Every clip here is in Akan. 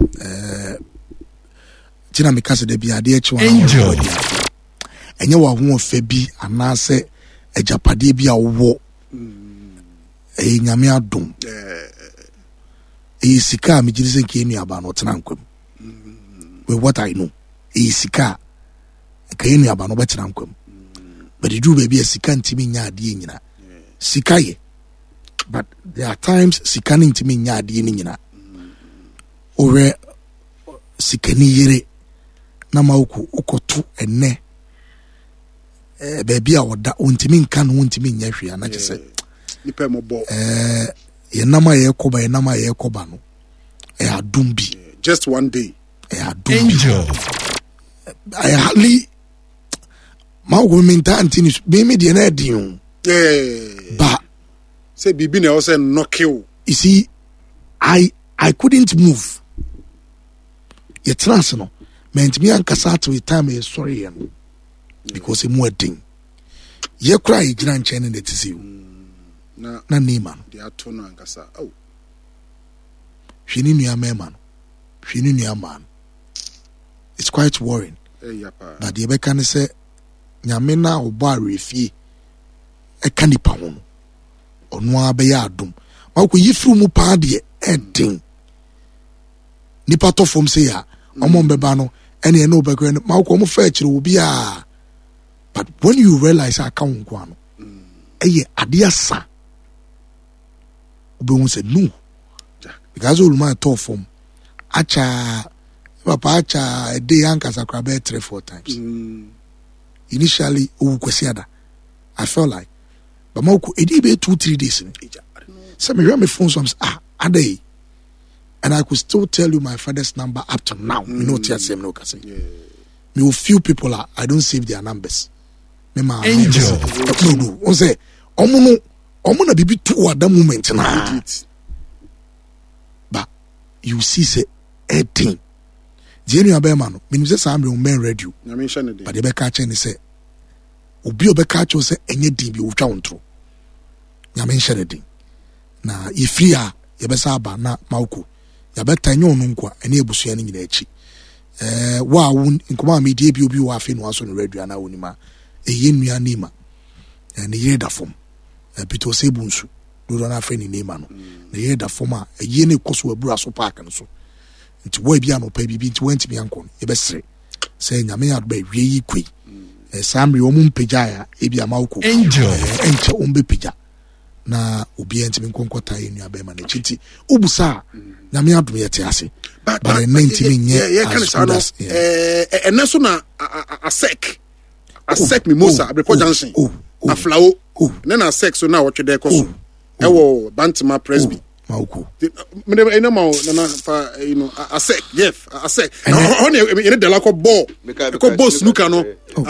tina me kase de bi ade echi wana enye wa ho fa bi anase ejapade bi a wo nyame adom sika me gire senke enu aba no tena nkwam with what I know sika ka enu aba no be tena nkwam but do baby sika ntimi nya ade nyina sika ye but there are times sika ntimi nya ade nyina ore sika ni yere na mauku ukotu ene baby a woda ontimi nka no ontimi nya hwe ana kyese nipa mobo ye nama ye koba no adum bi just one day adum angel I hardly ma women tantini be me de na adin ba say bibi na say no kill. You see I couldn't move ye trans no meant me ankasa to the time is sorry because mu adin ye cry gina nchen na tisi na nima they are to no ankasa hwini nua man hwini nua man it's quite worrying but the beka ne say nyame na obo arefie e kanipa ho ono abeya adom ma ko yifru mu pa de edin nipa to fom say ya omo mbeba no ene no obekre ma ko mo fa akire obi a but when you realize account ko ano eye ade asa obi won say no because all my to fom acha papa acha a day ankasa krabe 3-4 times initially kwesiada I felt like but moko edi be 2-3 days so me my phone some a day and I could still tell you my father's number up to now. You know what I say, no kasi. Me will few people I don't save their numbers. Me ma angel. No. On say omo na bibi to at that moment na. But you see say 18. Jenu abema no. Me say say am men radio. Na mention it. But the be catch ni say obi obeka cho say enye din bi wotwa wontro. Na mention it. Na ifri a ye be sa aba na mauko. Ya beta nyo no nkwa ene ebusua ni nyina echi wa won nkoma media bi obi wa afi no aso no radio na wonima eye nua nima ne yire da fom pito sebu nsu do na afi ni nima no ne yire da fom a eye ne koso abura so park no so nti wo bia no pa bibi nti wanti bi ankon e be sere se nyame ya do wie yi kwi samri wo mu mpagya ya e bia mawko angel enche o mbe pagya na obi ntimi nkonkota enu abema na chiti obusa na me adum yete ase but 90 nye enaso na asek mimosa abreport junction aflawo na asek so na wotwede koso ewo bantima presby mauko me ena ma na fa asek yes asek on ene de la ko ball ko boss nuka no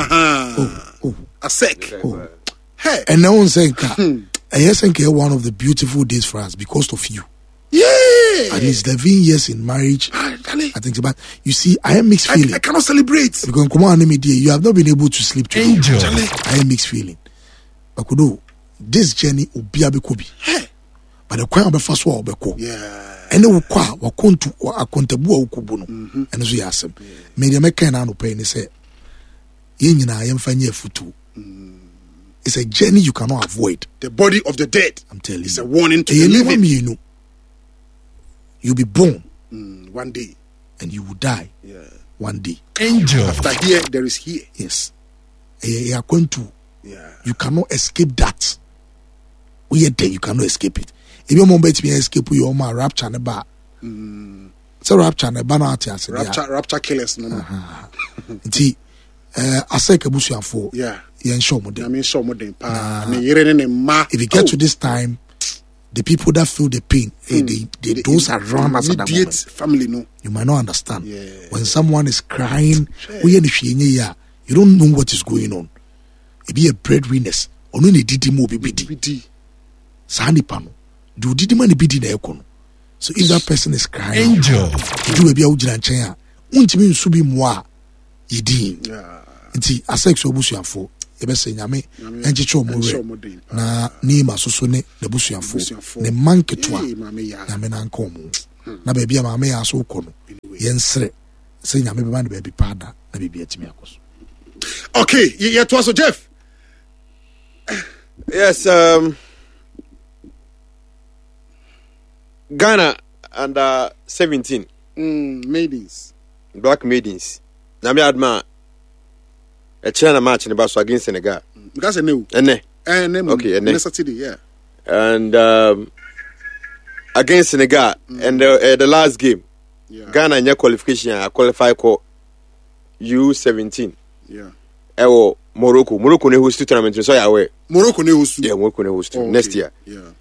asek hey and now on senka yes, and one of the beautiful days for us because of you. Yeah. At least 11 years in marriage. I think about you see, I am mixed feeling. I cannot celebrate. Because come on, you have not been able to sleep today. Angel. I am mixed feeling. But this journey will be a bikobi. Hey. But the choir be first one be ko. Yeah. And we kwa wa kontu wa akontabu ukubu no. And so yasem. Me dey make na no pay ni say. Ye nyina yemfa nya futu. It's a journey you cannot avoid. The body of the dead. I'm telling you. It's a warning to the living. You'll be born one day. And you will die one day. Angel. After here, there is here. Yes. You are going to. Yeah. You cannot escape that. We are there, you cannot escape it. If you want to escape, you are rapture and bar. So rapture and bar not rapture killers. No. See, I say Kabusian for. Yeah. If you get to this time, the people that feel the pain, those around us at that moment, family, no, you might not understand. Yeah. When someone is crying, you don't know what is going on. It be a breadwinners. Only didi mo bidi. Sani pano. Do didi mani bidi na ekono. So if that person is crying, angel, you do be a ujiranchaya. Untimi nsubi mwa yidi. Nti asex obusuafo ebese nyame enchiche omure na ni masoso ne busuafo ne manketwa nyame na nka omo na ba bia maame ya so uko no yɛnsrɛ sɛ nyame bɛma no baabi paada na biribi atumi akɔ so. Okay, yɛtoa so Jeff. Yes, Ghana under 17 maidens, black maidens. Na me adma a China match in the bus against Senegal. Because I know. Okay, Saturday, yeah. And against Senegal and the last game, Ghana in your qualification, I qualify for U17. Yeah. Morocco ne host tournament so ya we. Morocco ne host. Yeah, Morocco ne host next year. Yeah.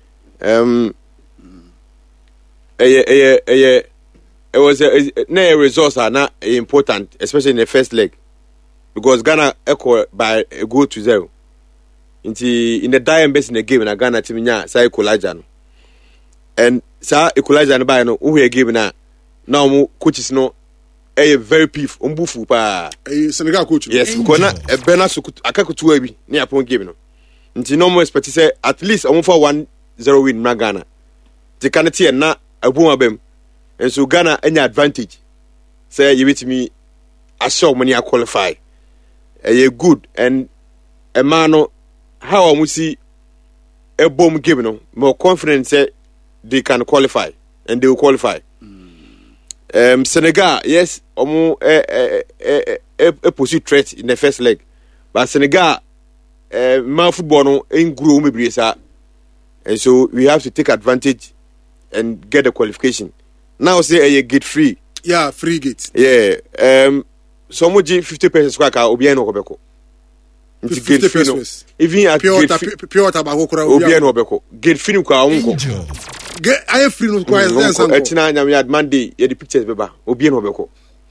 It was a resource are not important, especially in the first leg, because Ghana equal by a goal to 0. In the dying base in the game, and Ghana team nya say equalizer, and sa equalizer no by no who game na now coaches no a very peef umbufu pa Senegal coach. Yes, because na Bena akakutu abi na yapon game no. Nti no more expect say at least for 1-0 win na Ghana. Ti kanete na abun abem. And so Ghana any advantage. Say you with me assure money qualify. Good and a man how we see a bomb game no more confident say they can qualify and they will qualify. Senegal, yes, a pursuit threat in the first leg, but Senegal, man football no ain't grow maybe and so we have to take advantage and get the qualification. Now say a gate free. Yeah, free gate. Yeah, so much 50% square car obi no obeko. 50%. Even at pure tobacco kura obi no obeko. Gate free kwa unko. Get I free no kwa dance unko. Etina nyam yad Monday ye the pictures beba. Obi no obeko.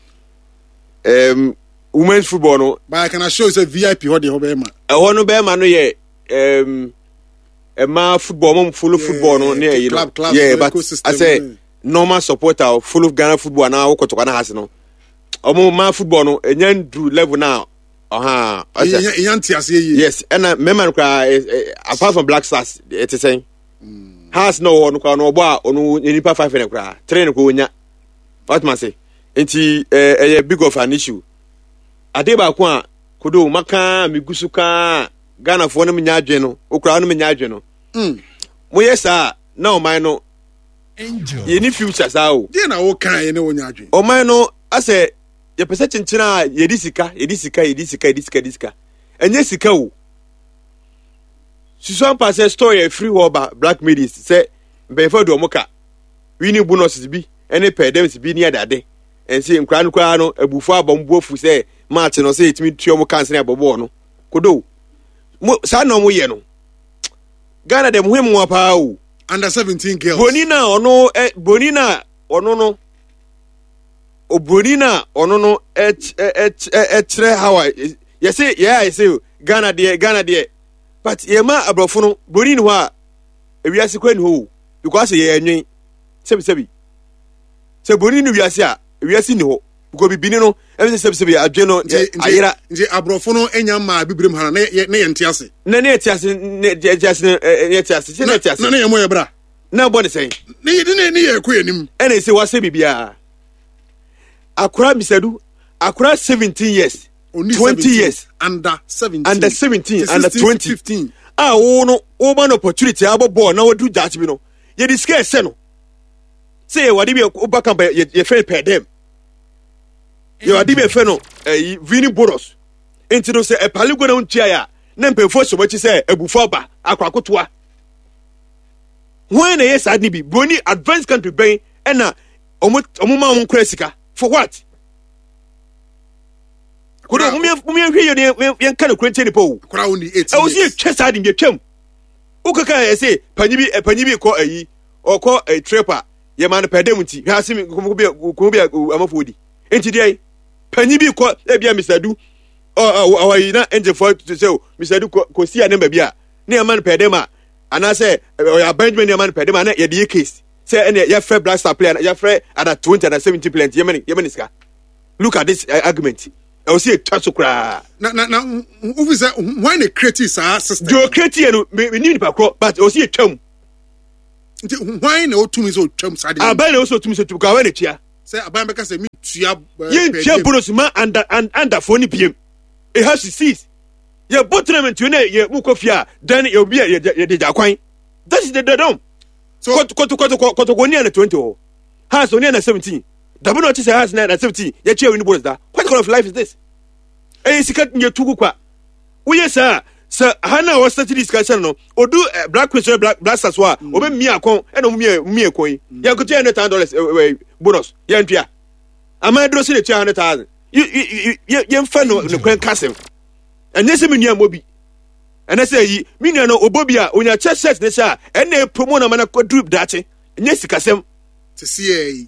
Women's football no. But I can assure you say VIP ho de ho be ma. Ho no be ma no ye ma football mom follow football no near you know. Yeah, but I say normal supporter follow Ghana football na wo kotoka na hase no. Omo ma football no enyan do level now. Yes, and remember apart from Black Stars it is saying has no no boa onu nipa 5 na kra train ko nya what man say enti a big of an issue adeba ko a kodo maka migusuka Ghana fo no nya adwe no okra no nya adwe no mo yesa na o man no ye ni future sa o dey na wo kan ye ne wo nya adwe o man no ase ye pese chinchina yedi sika enye sika o Susan pass story a free hoba black media say before do omoka winning bonuses bi any pandemics bi near that day and say nkra no kwa no abufu abombofu say match no say itimi tuomo cancel abobo no kodo sa no mo ye no Ghana dem hwem wa pa o under 17 girls bonina ono no Obronina ono no etre how you say yeah I say Ghana there but ye ma abrofo no Bronin ho a ewiase kwen ho because ye enwen sebi se Bronin wiase a ewiase ni ho because bibini no e sebi adwe no ayira nje abrofo no enya ma bibrem ha na ye ntiase na etiase na ye mo ye bra na bo ne sei ne ye ko enim ene se wase bibia Akura Misadu, Akura 17 years, only 20 years, under 17, under 17, under 20, 15. No, one opportunity. About born now do that. You know, you discuss seno. Say what if you back up your friend per them. You are dibe feno vini boros. Into those a palugo on chia. Nempe for so much say a bufoba akwakutua. When a yes adnibi brony advanced country bay and omuma on cresika. For what? Could I hear kind of credit po? Crown 8. I was here chest in your chum. Ukaka say, Panibi call a or call a trapper, your man pedemonty, has him Kubia Amafudi. And today, Panibi call Ebia Mr. Do or you not enter for to say, Mr. Do Cosia number bia, near man pedema, and I say, Benjamin man pedema, not your case. Say any your fair Black Star player, your fair at 20 and 70 players, Yemeniska. Look at this argument. I will see a touch of cry. Now, who is that? Why the critics are system? You create we need to but I will see a term. Why no 2 minutes old terms? I buy also 2 minutes to go in it here. Say, I buy because yɛntua bonus ma under for ni PM. It has to cease. Your tournament you know ye mukofia then you'll be a jakwan. That is the dom. So koto ni na 20 has only na 17. Double notice has na 17. Ye chair win bonus da. What kind of life is this? Eh sikat nye tugu kwa. Uye sir hana was start discussion no. Odu black question black stars wa obe mi akon e no mi ekon. Ya go $200 bonus. Ya ntua. Ama dro se le $200,000. You fa no kwen kasem. Ene se menua mobi. Ene se yi menua no obobi a onya chest ne sha ene promo na mana ko drip dache. Enye sikasem. Se sie.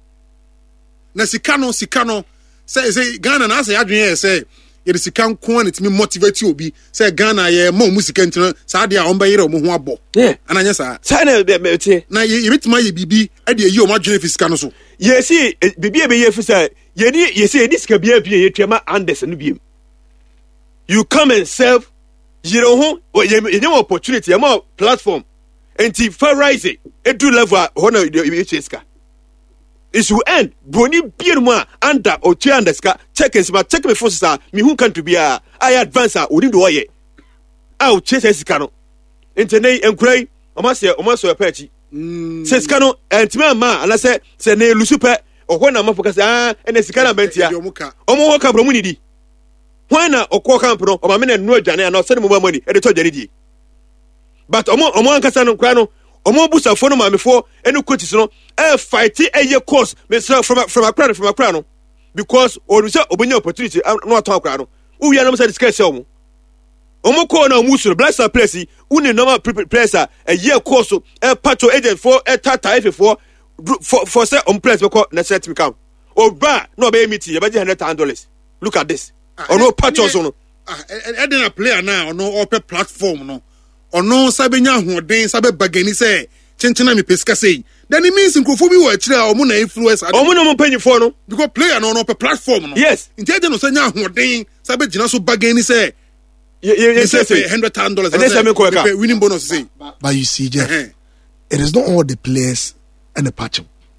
Na sika no say Ghana na say adwen say ye sika nko an itimi motivate obi say Ghana ye mo musika ntino sa de a on bayere mo ho abo. Ananya sa. Sa na be tie. Na ye bitima ye bibi e de yi o ma dwen fisika no so. Ye si bibi e be ye fisa ye si edi sika bia ye twema Anders no biem. You come and serve you know opportunity you more platform enti for rise it do level hono you cheska it will end broni bier mu under or 200 ska check me forces me who can to be I advance odi do oye o chase sika no enti nei enkurai o so pechi se sika no enti ma ana se na lusupe o na mafoka se ene sika na bentia omo ho ka bro mu ni di when okwo camp no o ma me na no adwane na o se no mo money e de to adwane di but omo ankasa no kwa no omo busafo no mamefo ene coaches no fight eye course me from akra no because o say obonya opportunity no aton akra no wo wi na mo say discuss omo ko na omo suro bless place uni normal place a year course patcho agent for tata for say on place because na set me come o ba no be meeting e ba $100,000 look at this ono patchos no na player na ono open platform no ono sabenya hoden sabe bagani say chenchena me pesika say then it means nkofo bi wo akire a omo na influence omo no mpanyifo no because player no open platform no yes instead no sanya hoden sabe gina so bagani say you say $100,000 and then me winning bonus say but you see Jeff it is not all the players and the patch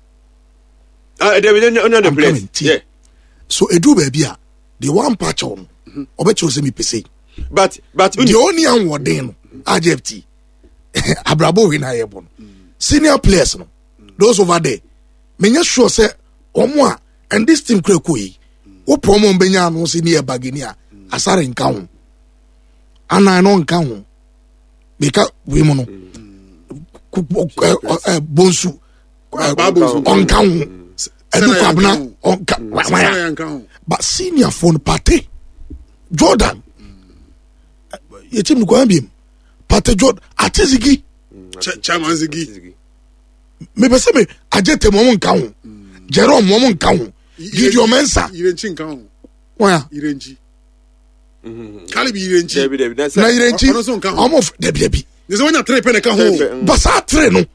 the players yeah so edu baby a the one patch on obecho se mi pese but the only one wording RJFT abrabo we na yebon senior players no those over there menya sure say omo a and this team kreko yi wo promo mbenya no se ne bagani a asare nka ho ana no nka ho beka we mo no bonsu onka ho edu kwabna onka but senior phone party Jordan yetim ko ambiem party Jordan atizigi chairman zigi me pese me ajete mo nka ho Jerome mo nka ho Gideon Mensah irenchi nka ho wa irenchi Kalibi irenchi na irenchi omo debi they say when you three pen ka ho basa tre no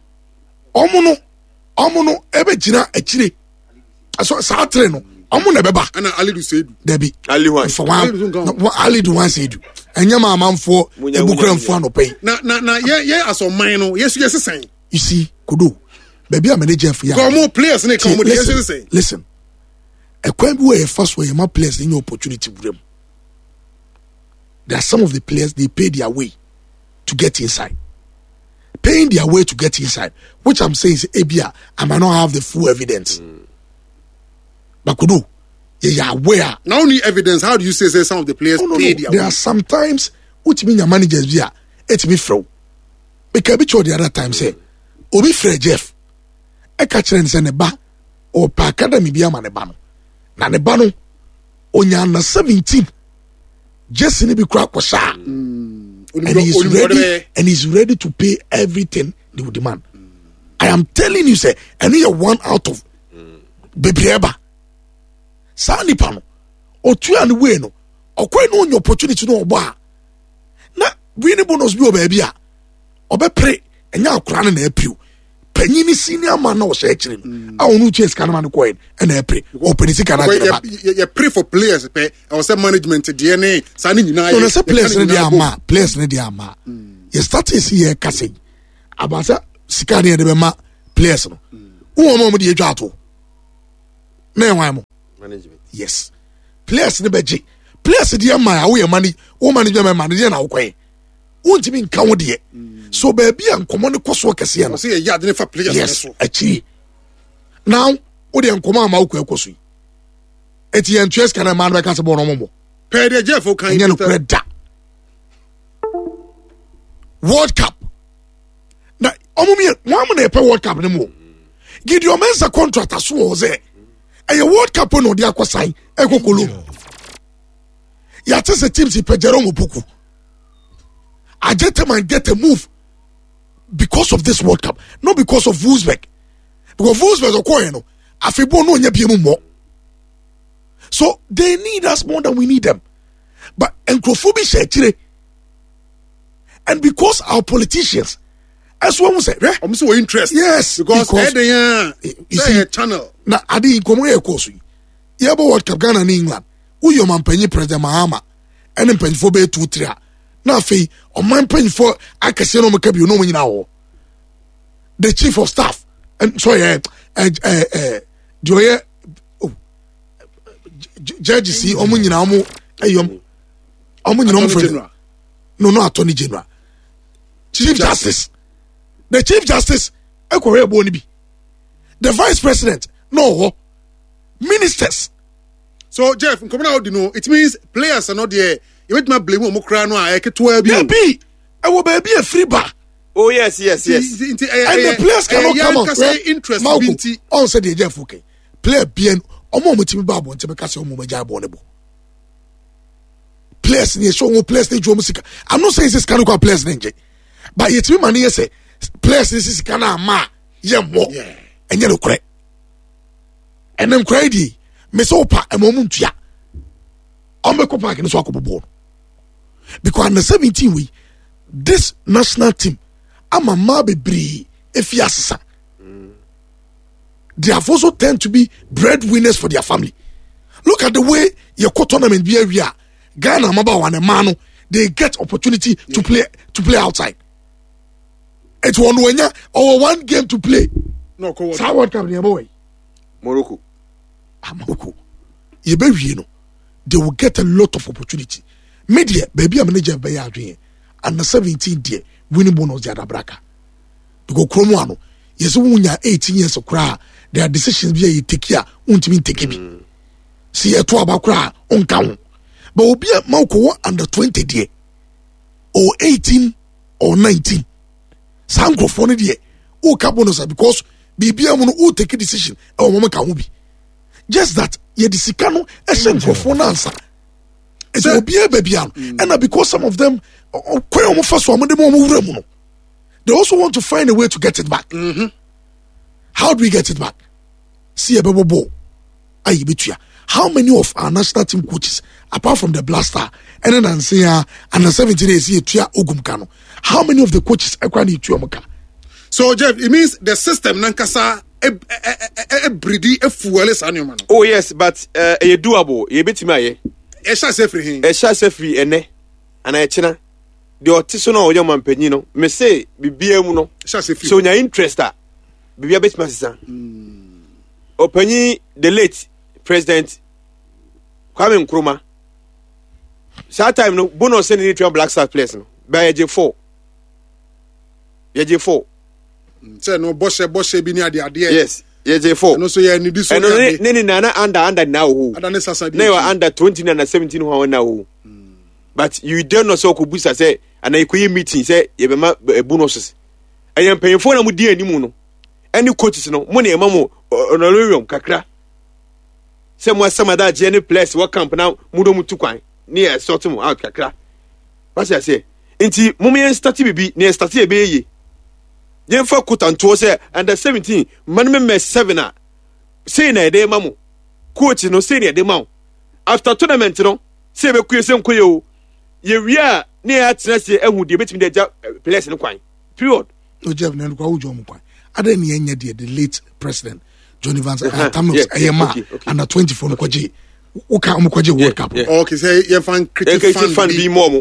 omo no ebe gina akire aso sa tre no omo na beba ana Alidu Seidu debi Ali for one Alidu wan Seidu enya ma amanfo ebukramfo anopai na ye aso man no yesu yesesen you see kudo baby manager for ya come players na come yesu say listen ekwan bi we first way my players any opportunity brem there are some of the players they pay their way to get inside paying their way to get inside which I'm saying is ebia I might not have the full evidence but kudo you are aware now only evidence how do you say some of the players pay their way there are sometimes which mean your managers via it me throw because be the other time say obi Fred Jeff e ka kire nse ne ba o pa academy bia ma ne ba no na ne ba no onya na 17 just ni bi kura kwasha and he's ready to pay everything they would demand. I am telling you say and you one out of bebrieba sa nipa no otu an we no okwe no onye opportunity no ogbo a na winning bonus bi o ba bia obepre enya akura na apiu panyini senior man na o se akire no a onu chase kan man ko en apre open sika na akire you pray for players pe I say management DNA sa ni nyina no say players ne dia ama you start is here kase abasa sika ne de be ma players no wo mo de adwa ato na why mo management. Yes, players ne beje players dey man wo ye money wo management man dey na wo kwen won't be nka wo de so baby an komo ne koso kese no say ya de fa players yes achi now wo de nkomo ama wo koso eti en twes kana man be ka se bo no mo per de Jeff kan no kreda World Cup na omumi mo na e pe World Cup ne mo Gideon Mensah contract aso wo ze e World Cup no de akosan e kokolo ya tese teams pe Jerome Opoku Ajetem and get a move because of this World Cup, not because of Wolfsburg. Because Wolfsburg are quiet, no. Afibo no nya more. So they need us more than we need them. But encrophobia share and because our politicians, as one say, I'm so interested. Yes, because you see a channel. Na adi komo e koso. Yebo World Cup Ghana in England. Who your man penny President Mahama and penny for be 2-3. Na afei oman panfo akese no meka bi no nyina wo the chief of staff and so the judge see omo nyina omo ayom omo nyina omo no attorney general chief justice the chief justice ekore ebo ni bi the vice president no ministers. So Jeff, come now, you know, it means players are not there. You want to blame Mokrano? I can 12 years. Baby, I will be a free bar. Oh yes. And the players cannot come on. Interest. On said the Jeff okay. Player bien. Omo mutimi babo nti beka se omo maja bonebo. Players ni show mo players ni jo music. I'm not saying this can go players ninja. But it me money say players this can ma ye mo. Enye no kure. Enem kure di. Me so pa emom ntua. Ombe park ni so akobobo. Because under 17 we this national team ama ma bebre efiasa. They have also tend to be breadwinners for their family. Look at the way your tournament be area. Ghana maba wane mano they get opportunity to play outside. It's one when or one game to play. No, so what come near boy? Morocco. Morocco. You be you know. They will get a lot of opportunity. Media, baby, I'm manager by Adrian. And the 17 day winning bonus the Adabraka. Because Chromoano, yes, when you're 18 years of cry, there are decisions be a take care, won't mean take me. See a 12 about cry on count. But will be a Malco under 20 day, or 18 or 19. Sanko phone day, oh, Cabonosa, because BBM will take a decision, or Mama Kamubi. Just that, ye disikano, a central phone answer. It will be a baby, and because some of them, they also want to find a way to get it back. Mm-hmm. How do we get it back? See a baby ball. How many of our national team coaches, apart from the blaster, and then and the 17 days here, Ogumkano, how many of the coaches are going to So Jeff, it means the system nankasa a breedy a fueles animal. Oh yes, but a doable. You bet me. A chance free. A chance free ene. And I china. The artisanal or young man penino. Me say be uno. So your interest be a bit master. Openi the late President Kwame Nkrumah. That time no bonus sending to Black Stars players no. By J4. J4. Say no bosse bi ni ade. Yes. J4. No so ya ni this one. No nana under now who. Adane sasa bi. Now under 20 and 17 who now. But you don't know so ko busa say and I could meeting say ye be ma bonuses. I am paying for na mu di animu no. Any coaches no money mamo honorarium kakra. Say mo some that any place what camp now mudo mutu kwan. Near sort mu out kakra. What I say? Inti mume start bibi near start e be ye. Yen fa kutanto say under 17 man me 7 say na dey mamu. Coach no say na dey mamu. After tournament no say be kuye sem kuye o. Ye wia na ya tena se ehu de betimi de place no kwan. Period. No Jeff na kwa ujo mu kwan. Ada ni enye de the late president Johnny Vance under 24 no kwaje. Uka umukwaje World Cup. Okay, say you fan critic fan be more.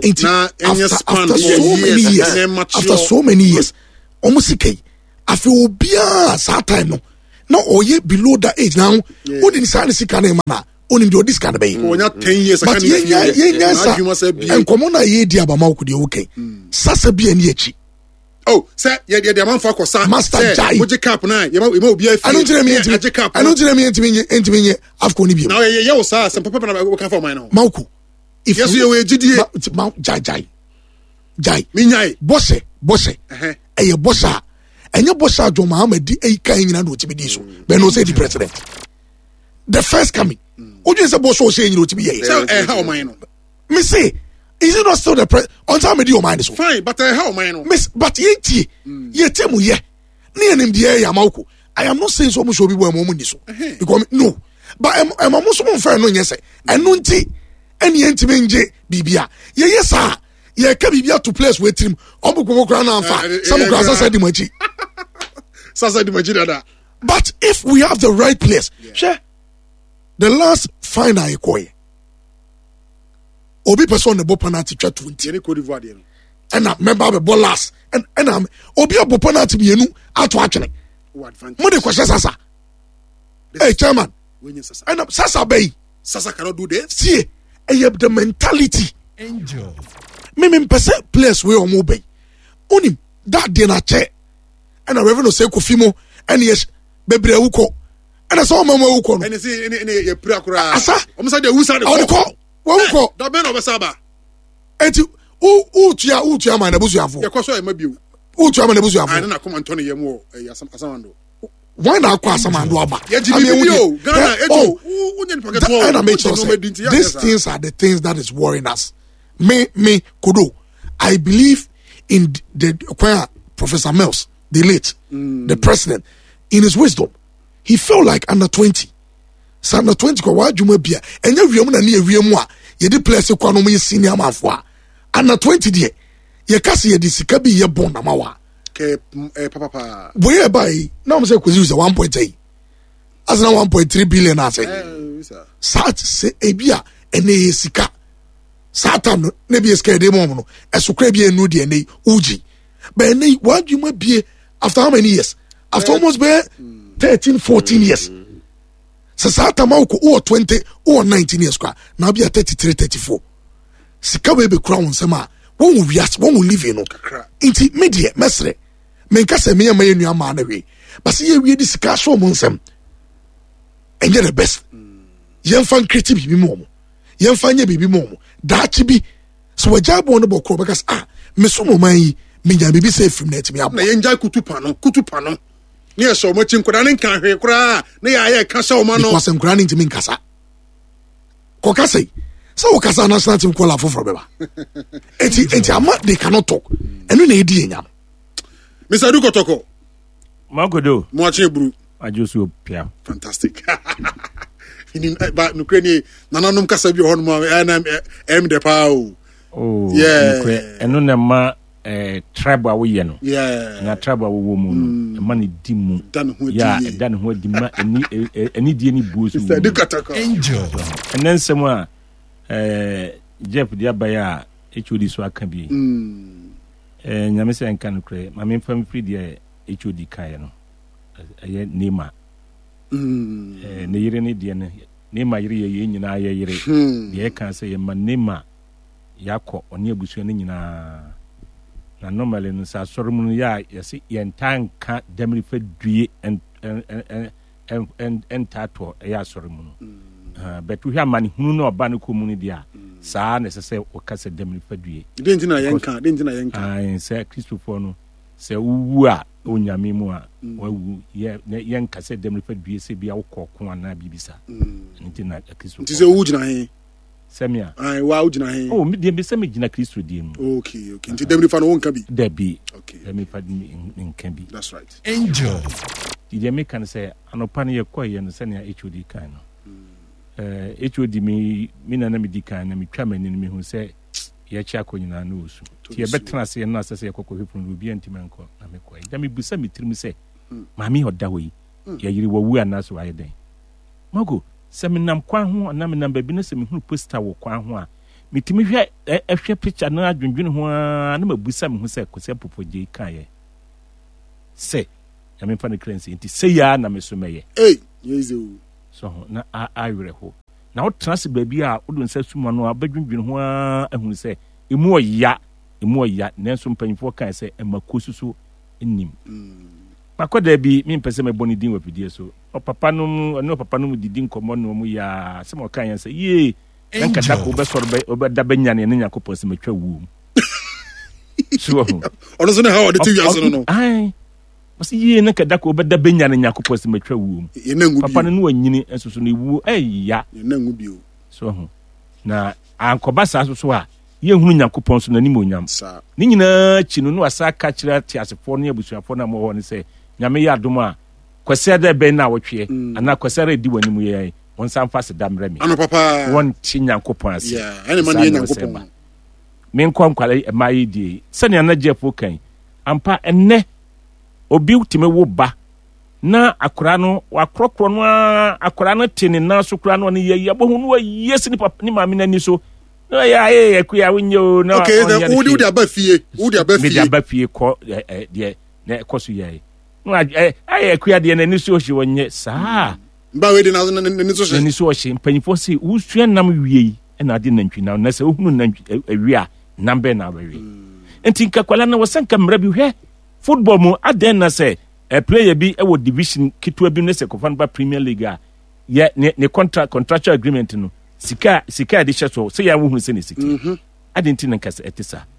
After so many years. Omusike afi obia saa time no na ɔyɛ below that age now wodi ni saa ne sika na ma na onim de odi sika na bɛyɛ ɔnya 10 years but yɛnya sa nkɔmmɔ na yɛdi aba ma wokɔ deɛ wokɛ sasa bi ani akyi oh sɛ yɛde amanfo akɔsa Master Jai mogye cap na yɛma obi afi I don't tell me entimi nye afko ni bio na yɛ wo saa sɛ papa na wɔka fa ɔman no mauku if yeso yɛ gidie jai minyae bɔsɛ ɛyɛ bɔsɛ a ɛnyɛ bɔsɛ a John Mahama di ɛyika nyina na otimi di so bɛn no say the president the first coming ojú ɛsɛ bɔsɛ ɔsɛ nyina otimi yɛ sɛ ɛha ɔman no me say is it not still the president on time di ɔman so fine but ɛha ɔman no miss but yɛntie yɛte mu yɛ ne yɛnim deɛ ɛyɛ amauku I am not saying so much obi bɔ ɛmɔ mu ni so because no but ɛmɔ mo so mo nfɛ no nyɛ sɛ ɛno nti ɛne yɛntimi ngye biribia yɛyɛ saa yɛka biribia to place wɔ tirim ɔmo kora na amfa sɛ mo kora sasa di mo akyi sasa di mo akyi dada but if we have the right place hwɛ the last final ɛkɔɛ obi pɛ sɛ ɔne bɔ penalty twa 20 yɛne Cote d'Ivoire deɛ no ɛna member bɛbɔ last ɛna obi abɔ penalty mmienu ato atwene mo de kɔhyɛ sasa hey chairman ɛna sasa bɛyi sasa cannot do this see ɛyɛ the mentality Angel me mpɛ sɛ players wei ɔmo bɛyi onim that day na kyɛ ɛna Reverend Osei Kofi mo ɛna yɛ bebree awukɔ ɛna sɛ ɔmo awukɔ no ɛna si ɛna yɛ pira koraa asa ɔmo sa de wusa de kɔ wɔwukɔ da bɛn na ɔbɛsa ba eti utua ma na busuafo yɛkɔ so ɛma bio utua ma na busuafo ana na kɔma ntɔne yɛm wɔ asamando why na akɔ asamando aba Ghana ejo wonye nipa keto and I make sure these things are the things that is worrying us me Kodo I believe in the Professor Mills the late the president in his wisdom he felt like under 20 so under 20 kwa wadwuma bia enya wiam na ne wiam a ye de place kwa no mo senior manfo a under 20 de ye kase ye de sika bi ye bon na mawa ke papa boye bai na mo say kwezi use 1.8 asna 1.3 billion ase sat se ebia ene sika satan no ne bi sika de mo no esokra bi enu de ene uji but ene wadwuma bie after how many years after almost 13-14 years sɛ saa tama wokɔ 20 or 19 years kwa na bia 33-34 sika wei bɛkura wo nsɛm a wɔn wo live no nti medeɛ mɛserɛ menka sɛ meyɛ ma yɛ nnua maa no wei but sɛ yɛwie de sika so mo nsɛm ɛnyɛ the best yɛmfa nkreti biribi mu ɔmo yɛmfa nyɛ biribi mu ɔmo daakye bi sɛ wɔagya bɔɔ no bɔkorɔ bɛka sɛ meso mo man yi menya biribi sɛ afim na atumi abɔ na yɛngyae kutu pa no ne yɛ sɛ ɔmo akyi nkwadaa ne nka hwee koraa ne yɛ ayɛ ka hyɛ ɔma no because nkwadaa ne ntumi nkasa kɔka sɛ wokasa national team kɔla foforɔ bɛba enti ama they cannot talk ɛno na ɛdi yɛ nyam Mr. Du Kotoko Makodo Moache Bru Ajosu Pia fantastic ba nukre ni nananom kasa bi hɔ no em de pa oh yeah ɛno na ma tribe a woyɛ no yeah na tribe a wo mu no ma ne di mu ya dan ho di ma ani die ni buosu Mr. Du Kotoko Angel ɛnɛ nsɛm a Jeff dia baya HOD so aka bi nyame sɛ nka no kre ma me fam free dia HOD kae no ɛyɛ Nema ne yire ne die ne Nema yire ye nyina ye yire de ka sɛ ye ma Nema yakɔ ɔne abusua ne nyina na normally no sa sɔre mu no ya yɛse yɛntanka damri fa due en tato ɛyɛ asɔre mu no but we have mani hunu no ba no komuni dia saa na sɛ o kasa damri fa due dentina yenka sɛ Christopher no sɛ wuwu a onyame mu a wawu yenka sɛ damri fa due sɛ bia wo kɔko ana bibisa ntina Christopher nti sɛ wu gyina he Semia ai wa wu gyina he oh me de be sɛ me gyina Christo die mu okay nti damri fa no wonka bi da bi okay damri fa nka bi that's right Angel die me kan sɛ anopa no yɛ kɔyɛ no sɛ ne HOD kan no HOD me na me di kan na me twa mani no me hu sɛ yɛ kya kɔ nyina no osu ti yɛ betena sɛ no asɛ sɛ yɛkɔkɔ hepun no bi antimanko na me kɔ da me busa me tirim sɛ maami ɔda hɔ yi yɛ yiri wawu anaso ayɛ den mago sɛ menam kwan ho na menam baabi na sɛ mehunu poster wɔ kwan ho a metimi hwɛ ɛhwɛ picture no adwendwene ho na mabusa me ho sɛ kɔsɛ popogye kaeɛ sɛ nyame fa ne kransi nti sɛ ya na me so mɛyɛ so na awerɛ ho na wotena se baabi a wode nsa suma no a bɛdwendwene ho a ahunu sɛ ɛmu ɔya nanso mpanyimfoɔ kae sɛ ɛmako suso nnim makɔ da bi mempɛ sɛ mɛbɔ ne din wɔ pidie so ɔpapa no mu didi nkɔmmɔ no mu yɛa sɛ ma ɔka yɛn sɛ yee na nkata ko wobɛsɔre wobɛda bɛnyane ne nyankopɔn sɛ matwa wuo mu so ɔno so ne ha ɔde te wiase no no ɔsɛ yie na nkata ko wobɛda bɛnyane nyankopɔn sɛ matwa wuo mu papa no wanyini nso so no ɛwuo ɛya so na ankɔba saa so a yɛhunu nyankopɔn so n'anim onyam ne nyinaa akyi no na wasa ka kyerɛ teasefoɔ ne abusuafoɔ no a mɔhɔ no sɛ nyame yɛ adom a kwasea da bɛn no a wɔtweɛ anaa kwasea da ɛdi w'anim yɛ wɔn san fa seda mmerɛ me wɔnte nyankopɔn ase menkɔ nkwale ɛma yi die sɛnea na gyefo kan ampa ɛnnɛ obi tumi wo ba na akora no wakorɔkorɔ no akora no te ne nan so kora no ne yɛ yɛbɔ ho no wɔyɛ si ne maame n'ani so na yɛ kuya wonyo na okay then who do aba fie me aba fie kɔ de na kɔ so yɛ no ayɛ kuya de na ni so hye wonye saa ba we de na ni so hye mpanyifo se usua nam wie na de nantwi na na sɛ ohunu nantwi awie a nambe na awie enti nkakwala na wɔsanka mmara bi hwɛ football mu aden na sɛ player bi ɛwɔ division kitwa bi ne sɛ kɔfa no ba Premier League a yɛ ne contractual agreement no sika de hyɛ so sɛ yɛ wohunu sɛ ne sika ade nti ne nkasa ɛte saa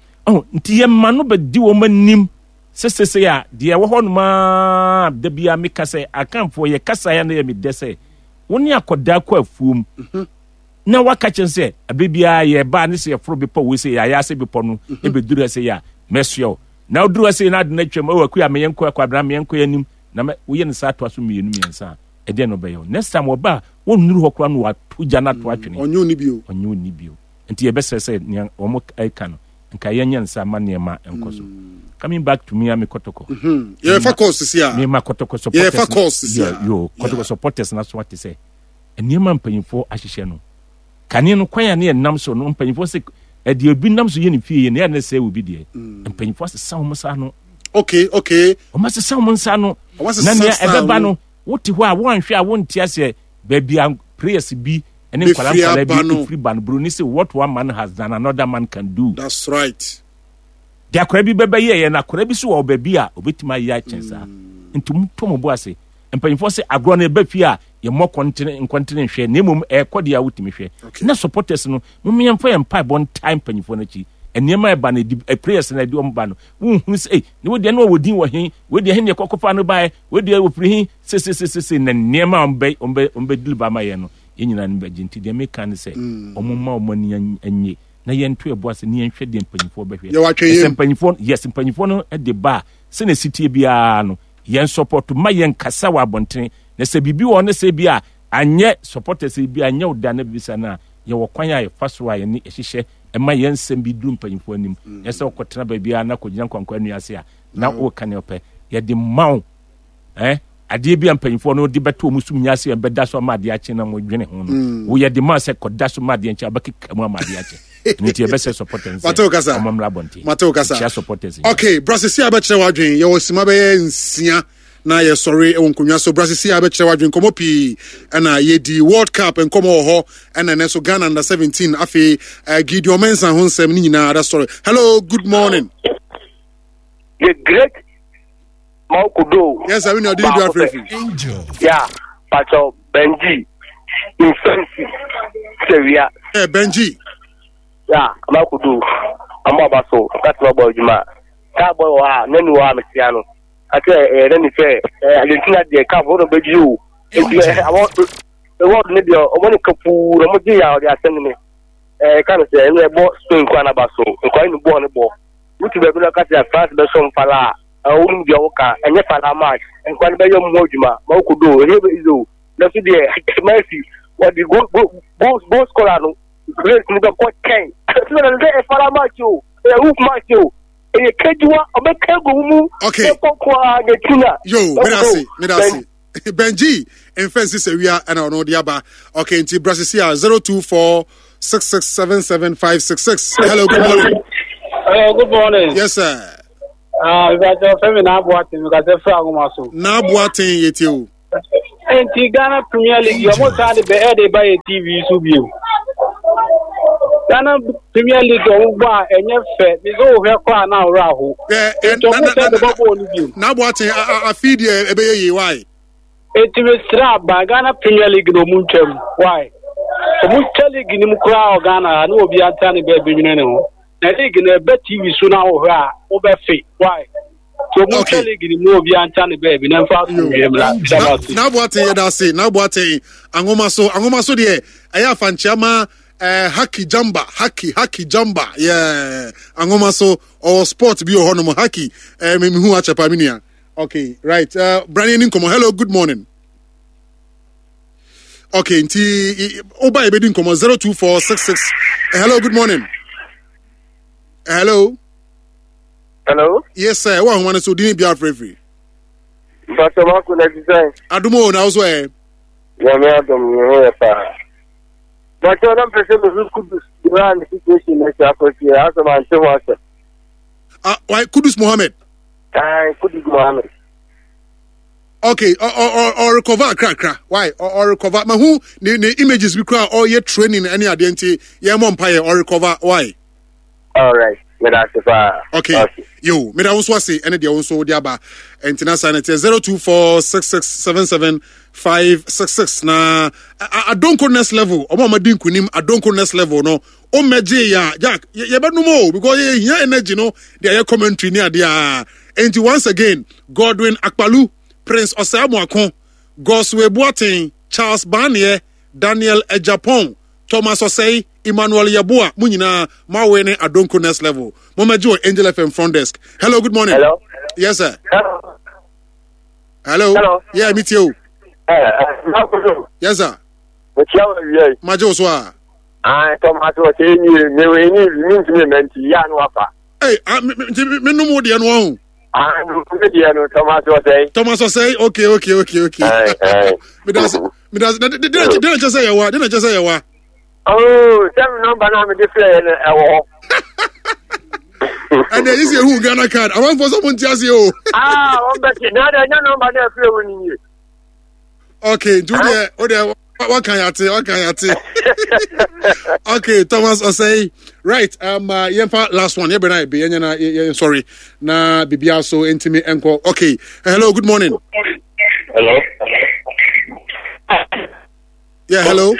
nti yɛma no bɛdi wɔ ma nim sɛsɛsɛ a deɛ wɔ hɔ no ma da bia meka sɛ akamfoɔ yɛ kasa ya na yɛ medɛ sɛ wo ne akɔdaa kɔ afuom na waka kyɛn sɛ abɛbiaa yɛbaa ne sɛ yɛforo bepɔ wei sɛ yɛayɛ ase bepɔ no ɛbɛduru sɛ yɛ a mɛsoɛ wo na woduru sɛ na ade no atwam awaku a meyɛnkɔ akwadra meyɛnkɔ anim na woyɛ no saa toa so mmiɛnsa a ɛdeɛ no bɛyɛ next time wɔba wɔnnuru hɔ kora no wato gya no ato atwene ɔnyɛ onni bio nti yɛbɛsrɛ sɛ nea wɔmo ɛka no nka yɛnyɛ nsa ma nneɛma ɛnkɔ so coming back to me a me kɔtɔkɔ yɛfa course si a me ma kɔtɔkɔ supporters yɛfa course si a kɔtɔkɔ supporters na so wate sɛ nneɛma mpanyimfoɔ ahyehyɛ no kane no kwan a ne yɛnam so no mpanyimfoɔ sɛ ɛdeɛ obi nam so yɛ ne fie yɛ ne yɛ ne sɛ obi deɛ mpanyimfoɔ asesa wɔn sa no okay wɔn asesa wɔn sa no na nea ɛbɛba no wote hɔ a wɔnhwɛ a wonte aseɛ baabi a prayers bi ɛne nkwala bi free ban bro ni say what one man has done another man can do. That's right. De akora bi bɛbɛyɛ yɛ na akora bi so wɔ baabi a obetuma yɛ akyɛn saa nti mutɔ mo bo ase mpanyinfo se agorɔ no ɛba fie a yɛ mmɔ nkɔntene hwɛ na mmom ɛkɔ de a wotumi hwɛ na supporters no mo yɛmfa yɛn mpa bɔ time mpanyinfo no akyi nneɛma ɛba no prayers na ɛde ɔmo ba no wohunu sɛ ne wodi no wɔ din wɔ hen wodi hen ne kɔkɔfa no bae wodi wɔ firi hen se na nneɛma ɔmbɛ deliver ma yɛ no yɛnyina no bɛgye nti deɛ meka ne sɛ ɔmo ma ɔmo ani anye na yɛnto ɛboa sɛ ne yɛnhwɛ deɛ mpanyinfoɔ bɛhwɛ mpanyinfoɔ no de ba sɛ na sitie biara no yɛn support ma yɛn kasa wɔ abɔntene na sɛ biribi wɔ no sɛ bi a anyɛ supporters bi anyɛ wo da na bisa no a yɛwɔ kwan a yɛfa so a yɛne ɛhyehyɛ ɛma yɛn nsɛm bi duru mpanyinfoɔ anim ɛsɛ wɔkɔtena baabi a na kɔgyina nkwankwa nnua ase a na woka ne ɔpɛ yɛde ma wo adeɛ bi a mpanyinfoɔ no de bɛtɔ mu sum nyase bɛda so ama adeɛ akye na mo dwene ho no wo yɛde ma sɛ kɔda so ma adeɛ nkyɛ abɛkeka mu ama adeɛ akye nti yɛbɛsɛ supporters ɔmamra bɔnte okay brasisi abɛkyerɛ wadwen yɛwɔ sima bɛyɛ nsia na yɛsɔre ɛwɔ nkonnwa so brasisi abɛkyerɛ wadwen nkɔmmɔ pii ɛna yɛdi world cup nkɔmmɔ wɔ hɔ ɛna ɛnɛ so Ghana under 17 afei Gideon Mensah ho nsɛm ne nyinaa da sɔre. Hello, good morning. The great Maukudo. Yes, I mean you did do a Angel. Yeah, Pacho Benji. Infancy. Seria. Eh, Benji. Yeah, Maukudo. Amabaso. That's my boy Juma. That boy wa nenu wa Messiano. Ate then he say Argentina dey cup one of you. I want the world need your money kapu romoji ya dey send me. Kind of say we bought Spain kwana baso. Ko inu bo ne bo. Wuti be bi na ka say France be so mfala. Awun bi oka enye fala match. Nkwan be yom hojuma. Maukudo he be izo. Na so dey Messi what the goal scorer no. Great ni be ko ken. So na dey fala match o. Hook match o. Okay. Yo, Medasi. Benji, in fancy area and on Odiaba. Okay, in Brasilia 02466775566. Hello, good morning. Hello, good morning. Yes, sir. Gajo Femi na Boatin, Gajo Fragomaso. Na Boatin yeti o. Enti Ghana Premier League, you must have the air by a TV subio. Ghana Premier League, and your fat, is all her car now, Rahu. Na Boatin, I feed you a baby. Why? It was strapped by Ghana Premier League no Munchem. Why? The Muncha League in Mukra, Ghana, no be a tiny baby. I think in a bet TV soon over feet. Why? So Muncha League in no be a tiny baby. Now what I say, now what Angomaso, dear, I have Fanchama. Haki jamba, yeah. Angomaso or sport be your honor haki. Maybe who watch a paminia. Okay, right. Brian Incomo, hello, good morning. Okay, Oba Ebedin Incomo 02466. Hello, good morning. Hello. Hello. Yes, sir. One want to do be out free. Pastor Marco, let's say. Adumo now so. Yeah, me Adam, you pa. But you don't present the Kudus Iran situation next after here. As a man, so what? Why Kudus Mohammed? Kudus Mohammed. Okay, or recover crack. Why? Or recover. Ma who the images we cry or yet training any identity. Yeah, Mompire or recover. Why? All right. Okay. Yo, me da wonso ase ene de wonso de aba entina sanete 0246677566 na adonkoness level omo amadin kunim adonkoness level no o meje ya jack ye be no mo because ye here energy no dey commentary ni ade a enti once again Godwin Akpalu, Prince Osamuakon, Goswe Boatin, Charles Barnier, Daniel Ejapon, Thomas Osei, Emmanuel Yabua, Munina, Mawene, Adonko next level. Mama Joe, Angel FM front desk. Hello, good morning. Hello. Yes, sir. Hello. Hello. Yeah, meet you. Yes, sir. Majo Swa. Thomas was saying, you mean to me, Yan Wapa. Hey, me no more than one. Thomas was saying. Thomas was saying, okay. Didn't just say what? Didn't just say what? Oh, 7 number now me different and then you see who Ghana card. I want for someone to ask you. One bet no number there free winning you. Okay, do there. What can you say? Okay, Thomas Osei. Right, yemfa last one. Yebena be sorry. Na bibia so intimate enko. Okay. Hello, good morning. Hello. Yeah, hello.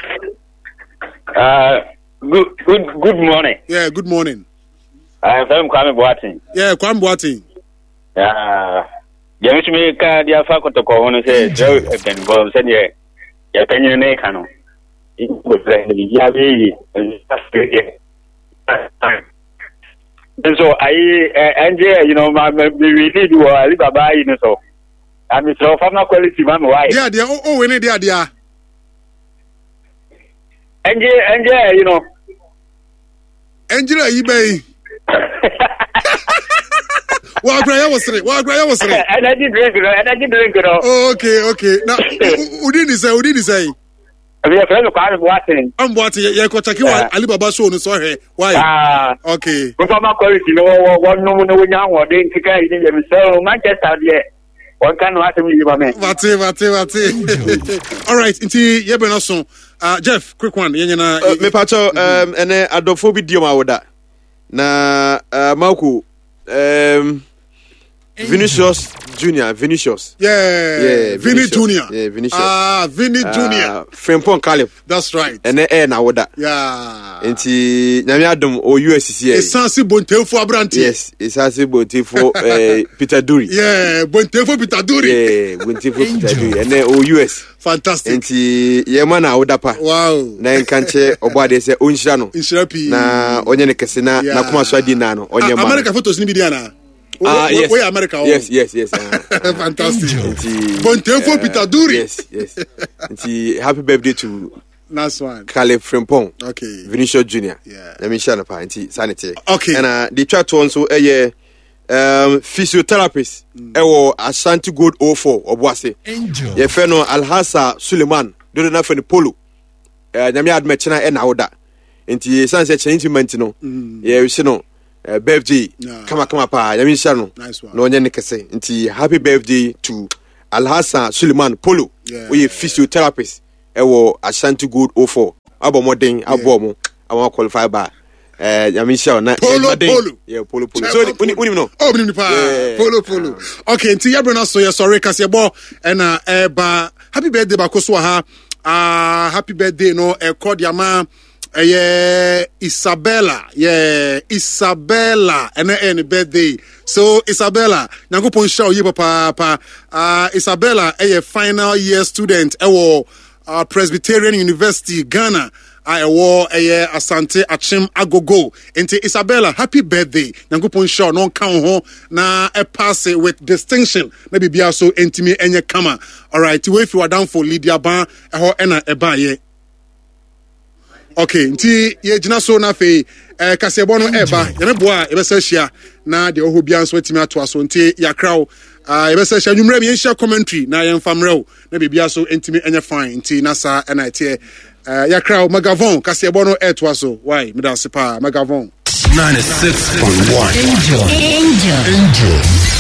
Good morning. Yeah, good morning. I'm Kwame Boatin. Yeah, Kwame Boatin. Yeah, me ka dia fa kotoko hono say ben bo say ya penye ne kanu. Ibo brand ya be so you know my we need to Alibaba you know so I mean so farmer quality man why yeah we need there Angel, you know. Angela, you may. What was it? Energy drink, Oh, okay. Now, who did he say? We are friends of Boatin. I'm Boatin. Yeah, Kochaki, Alibaba show, sorry. Why? Okay. Farmer quality, one no young or didn't take it. So, Manchester, yeah. One can watch me, What's it? All right, into Yebenason. Jeff, quick one. Me pacho ene adofo bi diom awoda. Na Marco Vinicius Junior. Yeah, Vinny Junior. Yeah, Vinicius. Vinny Junior. Frimpong Caleb. That's right. Ene na awoda. Yeah. Enti nyame adom o USCCA. Esansi Bontefo Abranti. Yes, Esansi Bontefo Peter Duri. Yeah, Bontefo Peter Duri. Yeah, Bontefo Peter Duri. Ene o US. Fantastic. Enti yema na awoda pa. Wow. Na nkanche obade se onhira no. Inshirapi. Na onye ne kese na kuma so adi na no. Onye ma. America photos ni bi dia na. Yes. Where America? Yes. Fantastic. Bontefo Peter Duri. Yes. Happy birthday to Nice one. Caleb Frimpong. Okay. Vinicius Junior. Yeah. Let me share the party. Sanity. Okay. And the chat one so physiotherapist. Ashanti Gold 04 Obuase. Angel. Ye feno Alhassa Suleiman. Do na feno polo. Nyame admechina e na oda. Enti sanse change no. Ye we no. birthday kama pa yami nhyia no Nice one. na onye ne kese nti happy birthday to Alhassan Suleiman Polo we physiotherapist ewo Ashanti Good 04 abo modern abo mo awon qualify ba yami nhyia na Polo. yeah polo so uni no Oh, bini pa. Polo. Okay, nti ya brona so ye sorry kasi ebo na ba happy birthday ba koso ha. Happy birthday no Kodiama Isabella and birthday. So Isabella nyankopon show ye papa Isabella final year student Presbyterian University Ghana Asante Achim Agogo. Ente Isabella, happy birthday. Nyankopon show no count ho na pass with distinction. Maybe be also intimi enye kama. All right, if you are down for Lydia Ban eho ena eba ye. Okay, nti ye gina so na fe kasebo no eba. Ye meboa e be se hia na de oho bia so atimi ato aso nti yakraw e be se hia nwumra me hia commentary na ye mfamrew na bibia so intimi enye fine nti na sa ena tie Yakra Magavon Kasiebo no etwaso why me da sepa Magavon 96.1 Angel